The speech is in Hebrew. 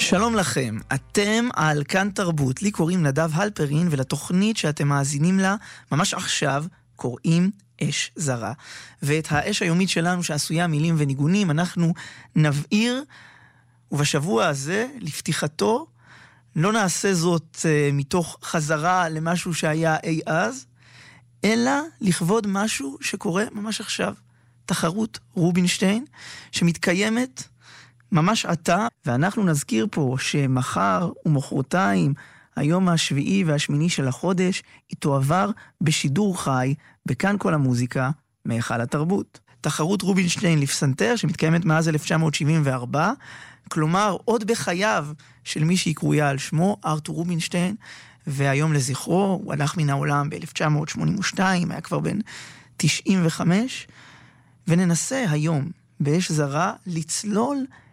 שלום לכם, אתם על כאן תרבות, לי קוראים נדב הלפרין ולתוכנית שאתם מאזינים לה ממש עכשיו קוראים אש זרה. ואת האש היומית שלנו שעשויה מילים וניגונים אנחנו נבעיר, ובשבוע הזה לפתיחתו לא נעשה זאת מתוך חזרה למשהו שהיה אי אז, אלא לכבוד משהו שקורה ממש עכשיו. תחרות רובינשטיין שמתקיימת ממש עתה, ואנחנו נזכיר פה שמחר ומחרתיים, היום השביעי והשמיני של החודש, היא תועבר בשידור חי, בכאן כל המוזיקה, מהיכל התרבות. תחרות רובינשטיין לפסנתר, שמתקיימת מאז 1974, כלומר עוד בחייו של מי שקרויה על שמו, ארתור רובינשטיין, והיום לזכרו, הוא הלך מן העולם ב-1982, היה כבר בן 95, וננסה היום באש זרה לצלול